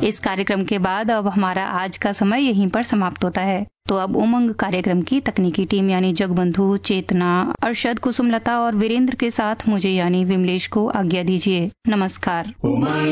इस कार्यक्रम के बाद अब हमारा आज का समय यहीं पर समाप्त होता है। तो अब उमंग कार्यक्रम की तकनीकी टीम यानी जगबंधु, चेतना, अरशद, कुसुमलता और वीरेंद्र के साथ मुझे यानी विमलेश को आज्ञा दीजिए। नमस्कार।